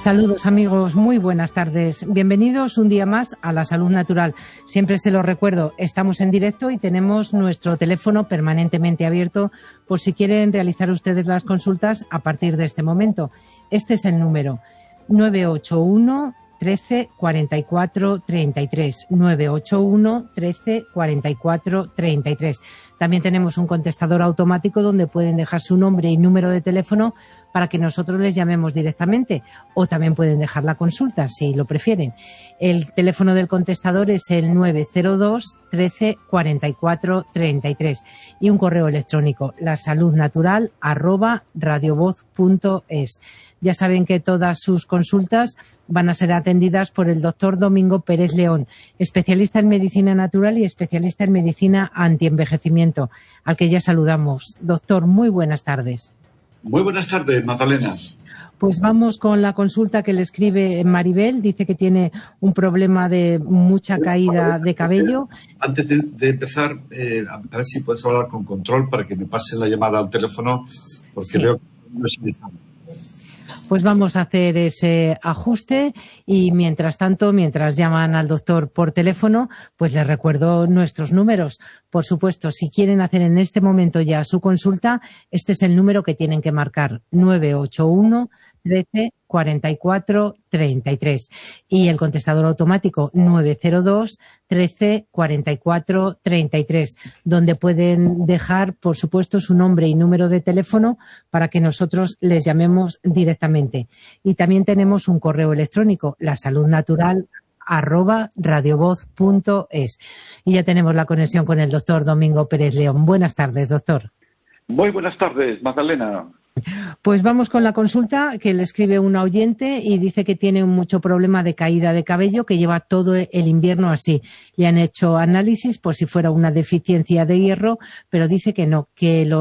Saludos amigos, muy buenas tardes. Bienvenidos un día más a La Salud Natural. Siempre se lo recuerdo, estamos en directo y tenemos nuestro teléfono permanentemente abierto por si quieren realizar ustedes las consultas a partir de este momento. Este es el número 981 13 44 33, 981 13 44 33. También tenemos un contestador automático donde pueden dejar su nombre y número de teléfono para que nosotros les llamemos directamente, o también pueden dejar la consulta si lo prefieren. El teléfono del contestador es el 902 13 44 33 y un correo electrónico lasaludnatural@radiovoz.es. Ya saben que todas sus consultas van a ser atendidas por el doctor Domingo Pérez León, especialista en medicina natural y especialista en medicina antienvejecimiento, al que ya saludamos. Doctor, muy buenas tardes. Muy buenas tardes, Magdalena. Pues vamos con la consulta que le escribe Maribel. Dice que tiene un problema de mucha caída de cabello. Antes de empezar, a ver si puedes hablar con control para que me pasen la llamada al teléfono, porque sí. Veo que no es necesario. Pues vamos a hacer ese ajuste y mientras tanto, mientras llaman al doctor por teléfono, pues les recuerdo nuestros números. Por supuesto, si quieren hacer en este momento ya su consulta, este es el número que tienen que marcar, 981 13 44 33 y el contestador automático 902 13 44 33, donde pueden dejar, por supuesto, su nombre y número de teléfono para que nosotros les llamemos directamente. Y también tenemos un correo electrónico, lasaludnatural@radiovoz.es. Y ya tenemos la conexión con el doctor Domingo Pérez León. Buenas tardes, doctor. Muy buenas tardes, Magdalena. Pues vamos con la consulta que le escribe una oyente y dice que tiene mucho problema de caída de cabello, que lleva todo el invierno así. Le han hecho análisis por si fuera una deficiencia de hierro, pero dice que no, que lo